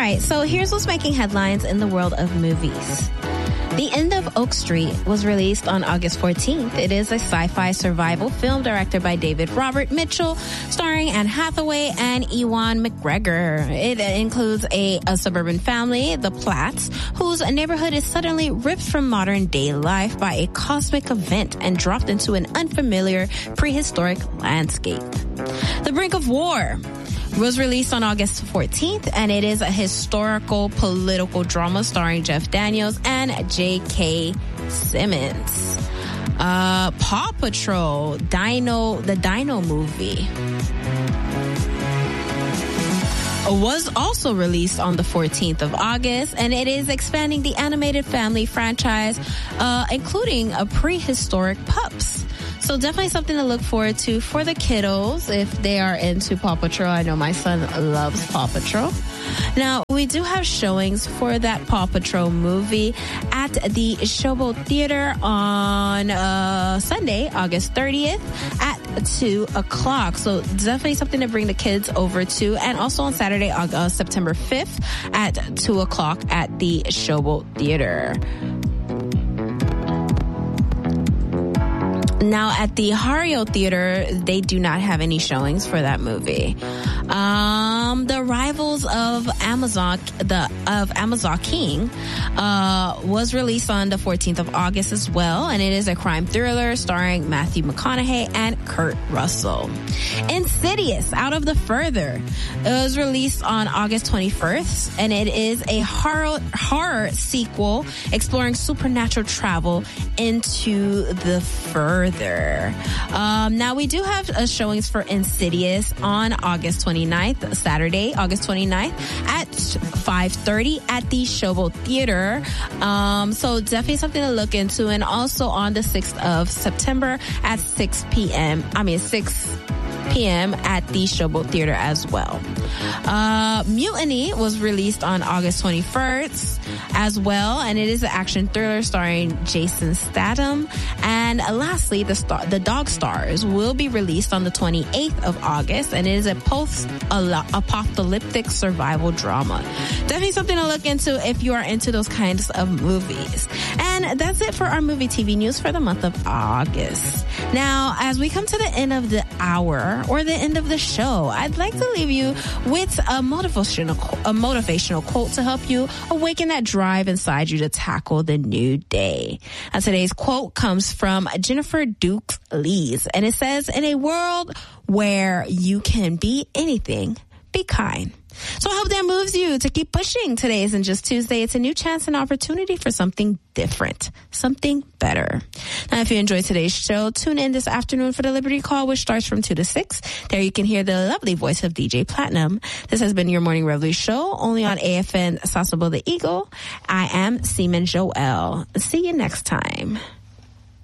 right, so here's what's making headlines in the world of movies. The End of Oak Street was released on August 14th. It is a sci-fi survival film directed by David Robert Mitchell, starring Anne Hathaway and Ewan McGregor. It includes a suburban family, the Platts, whose neighborhood is suddenly ripped from modern-day life by a cosmic event and dropped into an unfamiliar prehistoric landscape. The Brink of War was released on August 14th, and it is a historical political drama starring Jeff Daniels and J.K. Simmons. Paw Patrol, the Dino movie, was also released on the 14th of August, and it is expanding the animated family franchise, including a prehistoric pups. So definitely something to look forward to for the kiddos if they are into Paw Patrol. I know my son loves Paw Patrol. Now, we do have showings for that Paw Patrol movie at the Showboat Theater on Sunday, August 30th at 2 o'clock. So definitely something to bring the kids over to. And also on Saturday, September 5th at 2 o'clock at the Showboat Theater. Now, at the Hario Theater, they do not have any showings for that movie. The Rivals of Amazon King, was released on the 14th of August as well, and it is a crime thriller starring Matthew McConaughey and Kurt Russell. Insidious, Out of the Further, was released on August 21st, and it is a horror sequel exploring supernatural travel into the further. Now, we do have showings for Insidious on August 29th, Saturday, August 29th at 5:30 at the Showboat Theater. So definitely something to look into. And also on the 6th of September at 6 p.m. at the Showboat Theater as well. Mutiny was released on August 21st as well, and it is an action thriller starring Jason Statham. And lastly, the Dog Stars will be released on the 28th of August, and it is a post-apocalyptic survival drama. Definitely something to look into if you are into those kinds of movies. And that's it for our movie TV news for the month of August. Now, as we come to the end of the hour or the end of the show, I'd like to leave you with a motivational quote to help you awaken that drive inside you to tackle the new day. And today's quote comes from Jennifer Dukes Lees, and it says, "In a world where you can be anything, be kind." So I hope that moves you to keep pushing. Today isn't just Tuesday. It's a new chance and opportunity for something different, something better. Now, if you enjoyed today's show, tune in this afternoon for the Liberty Call, which starts from 2 to 6. There you can hear the lovely voice of DJ Platinum. This has been your Morning Reveille show, only on AFN Sasebo the Eagle. I am Seaman Joel. See you next time.